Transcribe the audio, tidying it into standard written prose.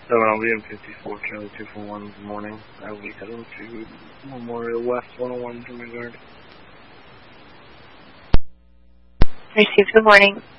7LVM 54 Charlie 241 this morning. I will be heading to Memorial West 101 Jimmy Guard. Received, good morning.